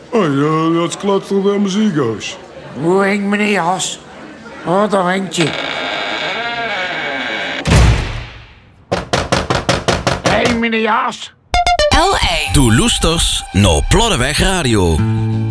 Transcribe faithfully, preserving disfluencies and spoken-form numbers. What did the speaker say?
Oh ja, dat klopt toch wel muziek, Goos? Hoe hinkt meneer Jas? Oh, daar hinkt je. Hé, hey, meneer Jas. L A. Doe loesters naar Ploddeweg Radio.